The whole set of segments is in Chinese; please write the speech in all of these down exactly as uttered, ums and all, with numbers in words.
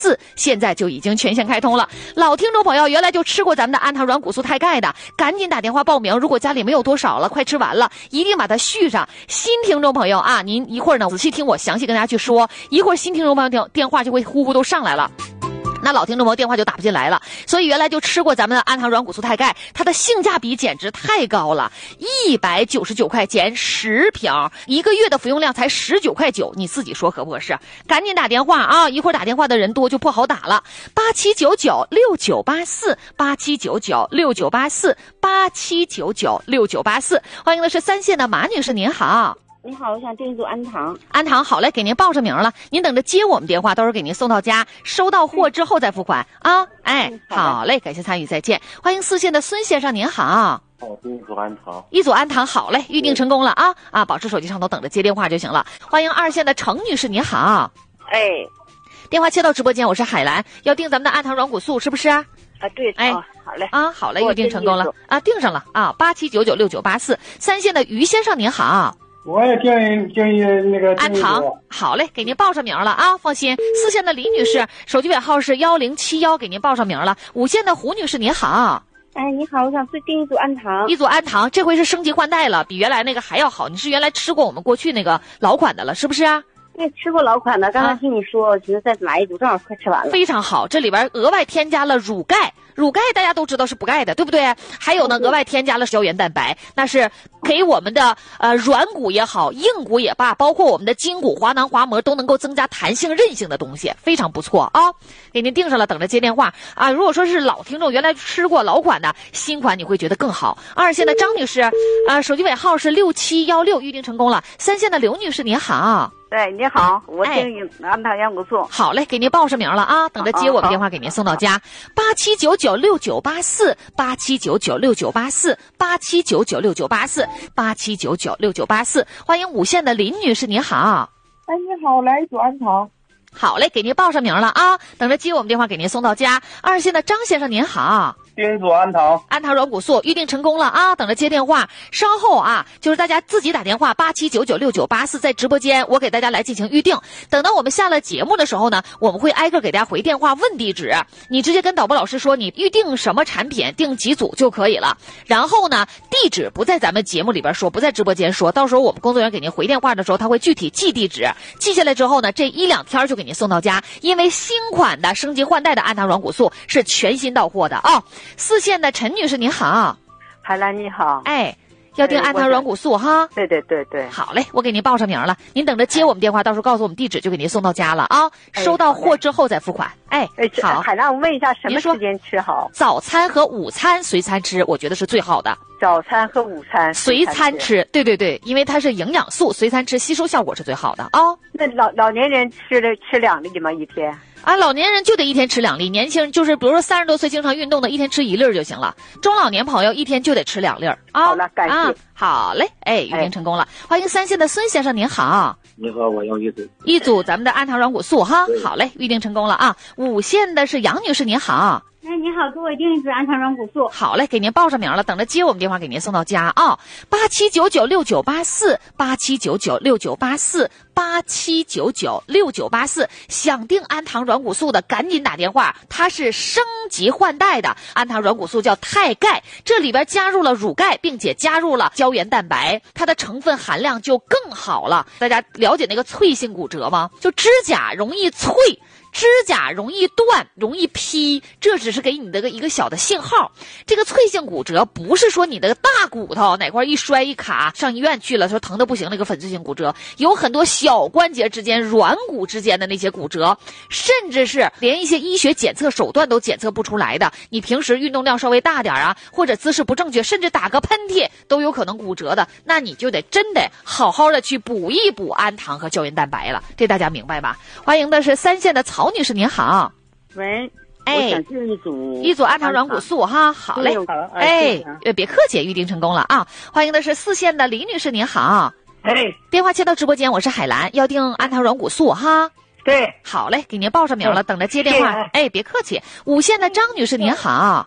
四现在就已经全线开通了。老听众朋友原来就吃过咱们的安堂软骨素钛钙的，赶紧打电话报名。如果家里没有多少了，快吃完了，一定把它续上。新听众朋友啊，您一会儿呢仔细听我详细跟大家去说，一会儿新听众朋友电电话就会呼呼都上来了。那老听众朋友电话就打不进来了，所以原来就吃过咱们的安堂软骨素钛钙，它的性价比简直太高了，一百九十九块钱十瓶，一个月的服用量才十九块九，你自己说合不合适？赶紧打电话啊！一会儿打电话的人多就不好打了，八七九九六九八四，八七九九六九八四，八七九九六九八四。欢迎的是三线的马女士，您好。 你好，我想订一组安堂。 安堂好嘞，给您报上名了，您等着接我们电话，到时候给您送到家，收到货之后再付款啊。哎，好嘞，感谢参与，再见。欢迎四线的孙先生，您好。 哦，订一组安堂。 一组安堂好嘞，预定成功了啊啊！保持手机上头等着接电话就行了。欢迎二线的程女士，您好。 哎， 电话切到直播间，我是海兰，要订咱们的安堂软骨素是不是？ 啊，对， 哎， 哦、好嘞啊，好嘞，预定成功了啊，订上了啊，八七九九六九八四。三线的于先生，您好。 我也订一订一那个安堂，好嘞，给您报上名了啊，放心。四线的李女士，手机尾号是幺零七幺，给您报上名了。五线的胡女士，您好。 哎，你好，我想再订一组安堂。 一组安堂，这回是升级换代了，比原来那个还要好。你是原来吃过我们过去那个老款的了，是不是啊？ 对，吃过老款的，刚才听你说，我寻思再买一组，正好快吃完了。 非常好，这里边额外添加了乳钙。乳钙大家都知道是补钙的，对不对？还有呢，额外添加了胶原蛋白，那是给我们的呃软骨也好，硬骨也罢，包括我们的筋骨、滑囊、滑膜都能够增加弹性、韧性的东西，非常不错啊！给您订上了，等着接电话啊！如果说是老听众，原来吃过老款的，新款你会觉得更好。二线的张女士，啊，手机尾号是六七幺六，预定成功了。三线的刘女士，您好。 对，你好，我订安堂软骨素。 好嘞，给您报上名了啊，等着接我们电话给您送到家。八七九九六九八四，八七九九六九八四，八七九九六九八四，八七九九六九八四。欢迎五线的林女士，您好。 哎，你好，来一组安堂。 好嘞，给您报上名了啊，等着接我们电话给您送到家。二线的张先生，您好。 订一组安堂， 安堂软骨素预定成功了啊！等着接电话，稍后啊，就是大家自己打电话八七九九六九八四，在直播间我给大家来进行预定。等到我们下了节目的时候呢，我们会挨个给大家回电话问地址，你直接跟导播老师说你预定什么产品，订几组就可以了。然后呢，地址不在咱们节目里边说，不在直播间说，到时候我们工作人员给您回电话的时候，他会具体记地址，记下来之后呢，这一两天就给您送到家。因为新款的升级换代的安堂软骨素是全新到货的啊、哦。四线的陈女士您好。 海兰你好。 哎，要订安堂软骨素哈。 对对对对。 好嘞，我给您报上名了，您等着接我们电话，到时候告诉我们地址，就给您送到家了啊。 哎、 收到货之后再付款。哎， 哎好。 海兰，我问一下，什么时间吃好？ 早餐和午餐随餐吃，我觉得是最好的。 早餐和午餐随餐吃，对对对，因为它是营养素，随餐吃吸收效果是最好的啊、哦。 那老老年人吃的吃两粒吗？一天？ 啊，老年人就得一天吃两粒，年轻人就是比如说三十多岁经常运动的，一天吃一粒就行了。中老年朋友一天就得吃两粒啊。 好了，感谢。 啊、好嘞，哎，预定成功了。哎、欢迎三线的孙先生，您好。 你好，我要一组。 一组咱们的安堂软骨素哈，好嘞，预定成功了啊。五线的是杨女士，您好。 哎，你好，给我订一支安堂软骨素。 好嘞，给您报上名了，等着接我们电话给您送到家啊。八七九九六九八四，八七九九六九八四，八七九九六九八四。想订安堂软骨素的，赶紧打电话，它是升级换代的安堂软骨素，叫钛钙，这里边加入了乳钙，并且加入了胶原蛋白，它的成分含量就更好了。大家了解那个脆性骨折吗？就指甲容易脆。指甲容易断，容易劈，这只是给你的一个小的信号。这个脆性骨折不是说你的大骨头哪块一摔一卡上医院去了，说疼的不行那个粉碎性骨折，有很多小关节之间、软骨之间的那些骨折，甚至是连一些医学检测手段都检测不出来的。你平时运动量稍微大点啊，或者姿势不正确，甚至打个喷嚏都有可能骨折的，那你就得真得好好的去补一补安堂和胶原蛋白了。这大家明白吧？欢迎的是三线的曹女士，您好。 喂， 哎， 我想订一组一组安堂软骨素哈，好嘞，哎，呃，别客气，预定成功了啊！欢迎的是四线的李女士，您好。 哎， 电话接到直播间，我是海兰，要订安堂软骨素哈。 对， 好嘞，给您报上名了，等着接电话。哎，别客气。五线的张女士，您好。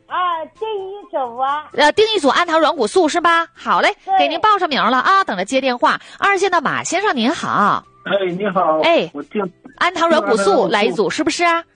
啊，订一组啊。 呃，订一组氨糖软骨素是吧？好嘞， 对给您报上名了啊，等着接电话。二线的马先生您好， 哎，你好。 哎我订氨糖软骨素来一组是不是啊？